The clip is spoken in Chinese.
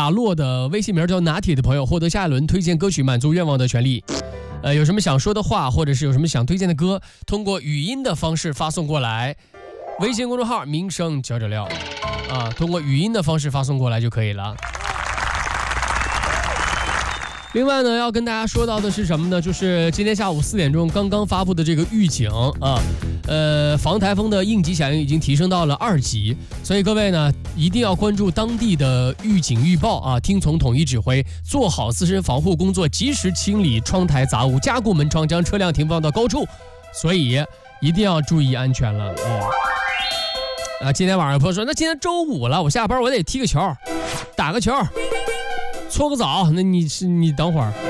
亚洛的微信名叫拿铁的朋友获得下一轮推荐歌曲满足愿望的权利。有什么想说的话，或者是有什么想推荐的歌，通过语音的方式发送过来。微信公众号名声交流料通过语音的方式发送过来就可以了。另外呢，要跟大家说到的是什么呢？就是今天下午4点钟刚刚发布的这个预警防台风的应急响应已经提升到了2级，所以各位呢一定要关注当地的预警预报听从统一指挥，做好自身防护工作，及时清理窗台杂物，加固门窗，将车辆停放到高处。所以一定要注意安全了。今天晚上有朋友说，那今天周5了，我下班我得踢个球，打个球，搓个澡，那你等会儿。